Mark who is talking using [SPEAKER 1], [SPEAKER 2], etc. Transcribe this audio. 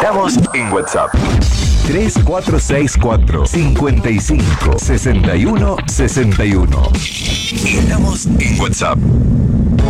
[SPEAKER 1] Esperamos en WhatsApp.
[SPEAKER 2] 3464 55 61 61.
[SPEAKER 1] Estamos en WhatsApp.